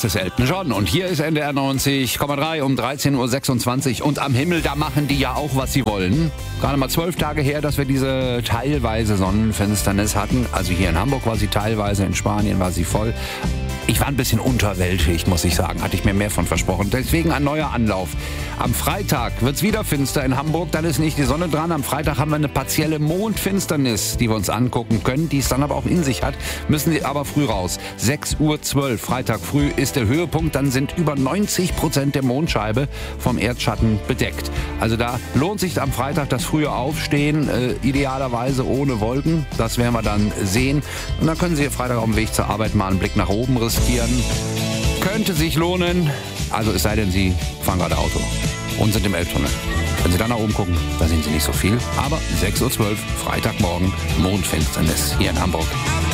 ist Elton John und hier ist NDR 90,3 um 13.26 Uhr und am Himmel, da machen die ja auch, was sie wollen. Gerade mal 12 Tage her, dass wir diese teilweise Sonnenfinsternis hatten. Also hier in Hamburg war sie teilweise, in Spanien war sie voll. Ich war ein bisschen unterwältigt, muss ich sagen. Hatte ich mir mehr von versprochen. Deswegen ein neuer Anlauf. Am Freitag wird's wieder finster in Hamburg. Dann ist nicht die Sonne dran. Am Freitag haben wir eine partielle Mondfinsternis, die wir uns angucken können, die es dann aber auch in sich hat. Müssen Sie aber früh raus. 6:12 Uhr, Freitag früh ist der Höhepunkt. Dann sind über 90% der Mondscheibe vom Erdschatten bedeckt. Also da lohnt sich am Freitag das frühe Aufstehen, idealerweise ohne Wolken. Das werden wir dann sehen. Und dann können Sie Freitag auf dem Weg zur Arbeit mal einen Blick nach oben riskieren. Könnte sich lohnen, also es sei denn, Sie fahren gerade Auto und sind im Elbtunnel. Wenn Sie dann nach oben gucken, da sehen Sie nicht so viel. Aber 6:12 Uhr, Freitagmorgen, Mondfinsternis hier in Hamburg.